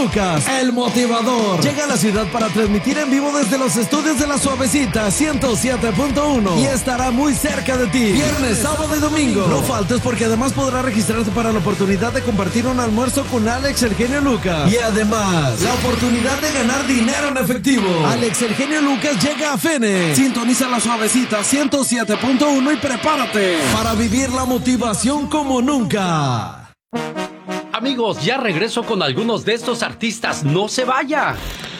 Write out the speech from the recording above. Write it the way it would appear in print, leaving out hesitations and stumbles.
Lucas, el motivador, llega a la ciudad para transmitir en vivo desde los estudios de La Suavecita 107.1 y estará muy cerca de ti. Viernes, sábado y domingo. No faltes porque además podrás registrarte para la oportunidad de compartir un almuerzo con Alex el Genio Lucas. Y además, la oportunidad de ganar dinero en efectivo. Alex el Genio Lucas llega a Phoenix. Sintoniza La Suavecita 107.1 y prepárate para vivir la motivación como nunca. Amigos, ya regreso con algunos de estos artistas. ¡No se vaya!